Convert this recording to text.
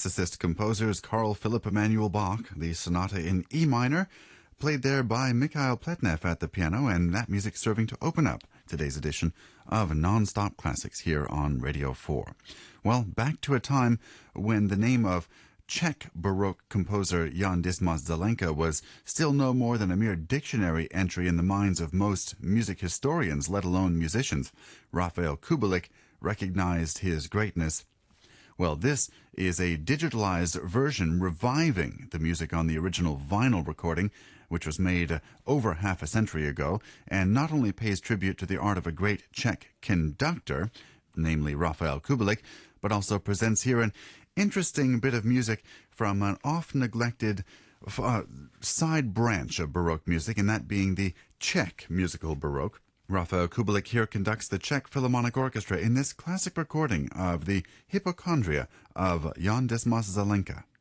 classicist composers Carl Philipp Emanuel Bach, the sonata in E minor, played there by Mikhail Pletnev at the piano, and that music serving to open up today's edition of Non-Stop Classics here on Radio 4. Well, back to a time when the name of Czech Baroque composer Jan Dismas Zelenka was still no more than a mere dictionary entry in the minds of most music historians, let alone musicians. Rafael Kubelik recognized his greatness. Well, this is a digitalized version reviving the music on the original vinyl recording, which was made over half a century ago, and not only pays tribute to the art of a great Czech conductor, namely Rafael Kubelik, but also presents here an interesting bit of music from an oft-neglected side branch of Baroque music, and that being the Czech musical Baroque. Rafael Kubelik here conducts the Czech Philharmonic Orchestra in this classic recording of the Hypochondria of Jan Dismas Zelenka.